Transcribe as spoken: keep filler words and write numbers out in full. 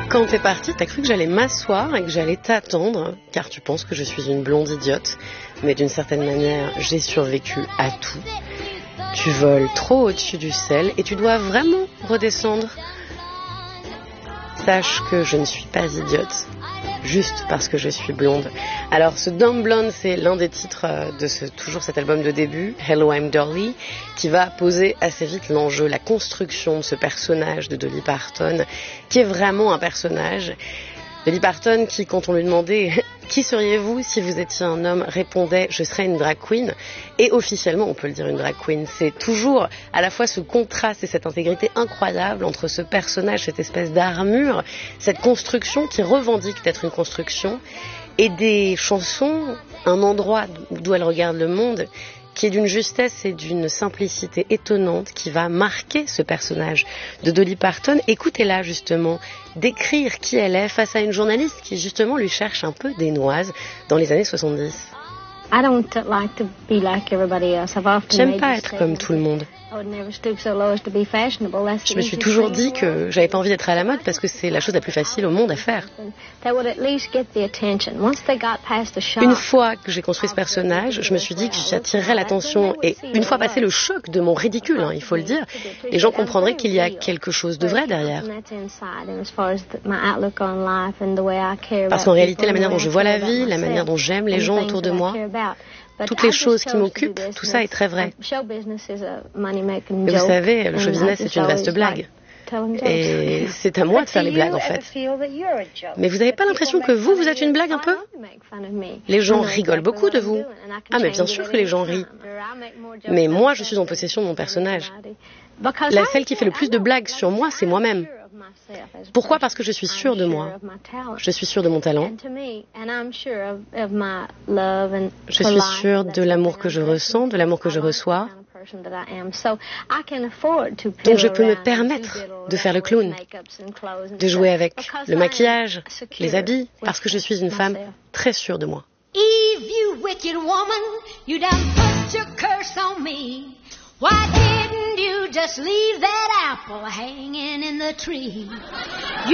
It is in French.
Quand t'es partie, t'as cru que j'allais m'asseoir et que j'allais t'attendre, car tu penses que je suis une blonde idiote. Mais d'une certaine manière, j'ai survécu à tout. Tu voles trop au-dessus du sel et tu dois vraiment redescendre. Sache que je ne suis pas idiote, juste parce que je suis blonde. Alors ce Dumb Blonde, c'est l'un des titres de ce, toujours cet album de début, Hello I'm Dolly, qui va poser assez vite l'enjeu, la construction de ce personnage de Dolly Parton, qui est vraiment un personnage. Dolly Parton qui, quand on lui demandait « Qui seriez-vous si vous étiez un homme ?», répondait « Je serais une drag queen ». Et officiellement, on peut le dire, une drag queen. C'est toujours à la fois ce contraste et cette intégrité incroyable entre ce personnage, cette espèce d'armure, cette construction qui revendique d'être une construction, et des chansons, un endroit d'où elle regarde le monde, qui est d'une justesse et d'une simplicité étonnante, qui va marquer ce personnage de Dolly Parton. Écoutez-la justement décrire qui elle est face à une journaliste qui justement lui cherche un peu des noises dans les années soixante-dix. J'aime pas être comme tout le monde. Je me suis toujours dit que j'avais pas envie d'être à la mode parce que c'est la chose la plus facile au monde à faire. Une fois que j'ai construit ce personnage, je me suis dit que j'attirerais l'attention et une fois passé le choc de mon ridicule, hein, il faut le dire, les gens comprendraient qu'il y a quelque chose de vrai derrière. Parce qu'en réalité, la manière dont je vois la vie, la manière dont j'aime les gens autour de moi, toutes les choses qui m'occupent, tout ça est très vrai. Mais vous savez, le show business, c'est une vaste blague. Et c'est à moi de faire les blagues, en fait. Mais vous n'avez pas l'impression que vous, vous êtes une blague un peu ? Les gens rigolent beaucoup de vous. Ah, mais bien sûr que les gens rient. Mais moi, je suis en possession de mon personnage. La celle qui fait le plus de blagues sur moi, c'est moi-même. Pourquoi ? Parce que je suis sûre de moi. Je suis sûre de mon talent. Je suis sûre de l'amour que je ressens, de l'amour que je reçois. Donc je peux me permettre de faire le clown, de jouer avec le maquillage, les habits, parce que je suis une femme très sûre de moi. Eve, you wicked woman, you done put your curse on me. Why didn't you just leave that apple hanging in the tree?